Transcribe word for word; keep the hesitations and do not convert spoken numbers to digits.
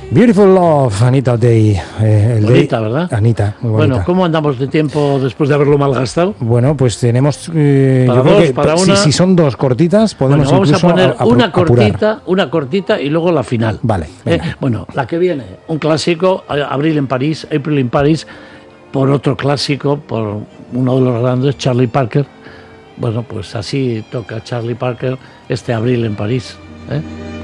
Beautiful Love, Anita O'Day. Eh, el bonita, de, ¿verdad? Anita, muy bonita. Bueno, ¿cómo andamos de tiempo después de haberlo malgastado? Bueno, pues tenemos... Eh, para yo dos, creo que, para una... Si, si son dos cortitas, podemos bueno, vamos incluso a poner a, a, una cortita, apurar. una cortita y luego la final. Vale. Eh, bueno, la que viene, un clásico, Abril en París, April in Paris, por otro clásico, por uno de los grandes, Charlie Parker. Bueno, pues así toca Charlie Parker, este Abril en París, ¿eh?